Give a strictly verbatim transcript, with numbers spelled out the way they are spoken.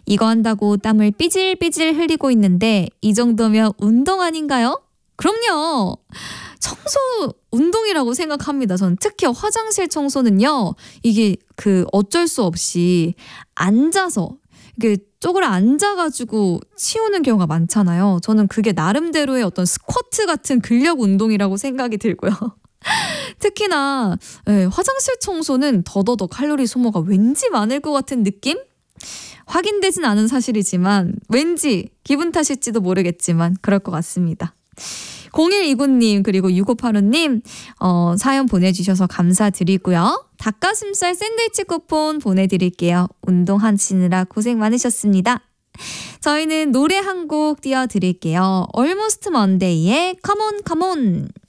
이거 한다고 땀을 삐질삐질 흘리고 있는데 이 정도면 운동 아닌가요? 그럼요. 청소 운동이라고 생각합니다. 저는 특히 화장실 청소는요. 이게 그 어쩔 수 없이 앉아서 이게 쪼그려 앉아가지고 치우는 경우가 많잖아요. 저는 그게 나름대로의 어떤 스쿼트 같은 근력 운동이라고 생각이 들고요. 특히나 네, 화장실 청소는 더더더 칼로리 소모가 왠지 많을 것 같은 느낌? 확인되진 않은 사실이지만 왠지 기분 탓일지도 모르겠지만 그럴 것 같습니다. 공일이구 님 그리고 육오팔오 님 어, 사연 보내주셔서 감사드리고요. 닭가슴살 샌드위치 쿠폰 보내드릴게요. 운동하시느라 고생 많으셨습니다. 저희는 노래 한 곡 띄워드릴게요. Almost Monday의 Come On Come On.